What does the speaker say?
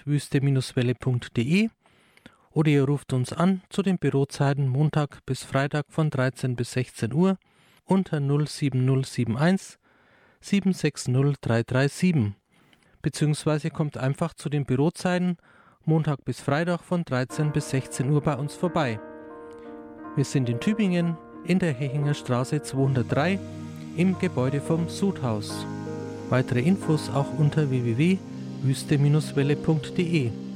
wüste-welle.de oder ihr ruft uns an zu den Bürozeiten Montag bis Freitag von 13 bis 16 Uhr unter 07071 760 337, beziehungsweise kommt einfach zu den Bürozeiten Montag bis Freitag von 13 bis 16 Uhr bei uns vorbei. Wir sind in Tübingen in der Hechinger Straße 203 im Gebäude vom Sudhaus. Weitere Infos auch unter www.wüste-welle.de.